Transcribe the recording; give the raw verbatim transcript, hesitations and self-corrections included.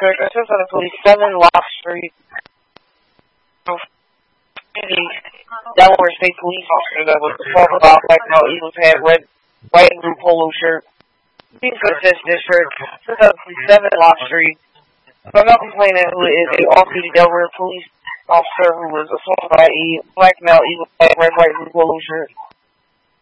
District, Assistant Police, seven Lock Street. Delaware State Police officer that was assaulted by a black male Eagles hat, red, white and blue polo shirt. Chief of this district, Assistant Police, seven Lock Street. Female complainant who is a off-duty Delaware police officer who was assaulted by a black male Eagles hat, red, white, and blue polo shirt.